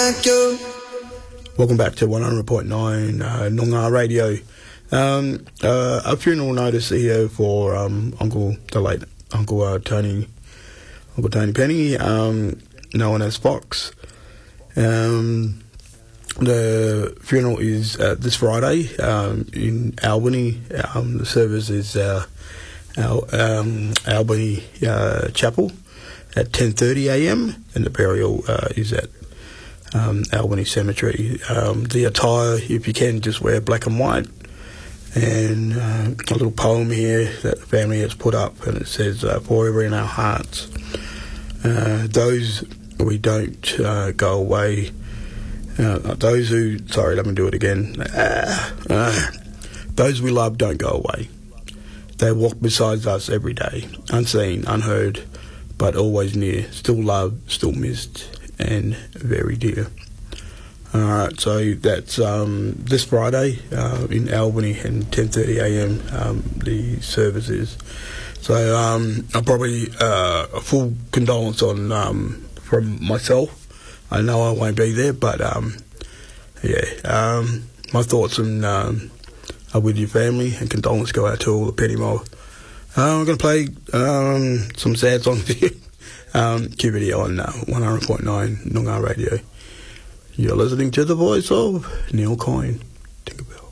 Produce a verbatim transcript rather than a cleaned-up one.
like you. Welcome back to one hundred point nine uh, Noongar Radio. Um, uh, a funeral notice here for um, Uncle, the late Uncle uh, Tony, Uncle Tony Penny, um, known as Fox. Um, the funeral is uh, this Friday um, in Albany. Um, the service is uh, Al- um, Albany uh, Chapel at ten thirty a m and the burial uh, is at um, Albany Cemetery. Um, the attire, if you can, just wear black and white. And uh, a little poem here that the family has put up, and it says, uh, forever in our hearts. Uh, those we don't uh, go away. Uh, those who, sorry, let me do it again. Uh, uh, those we love don't go away. They walk beside us every day, unseen, unheard, but always near. Still loved, still missed, and very dear. Alright, so that's um, this Friday uh, in Albany and ten thirty a m um, the service is. So um, I'll probably uh, a full condolence on um, from myself. I know I won't be there, but um, yeah, um, my thoughts and um, are with your family, and condolence go out to all the Penny Mob. Uh, I'm going to play um, some sad songs for you. Um, keep it here on uh, one hundred point nine Noongar Radio. You're listening to the voice of Neil Coyne. Tinkerbell.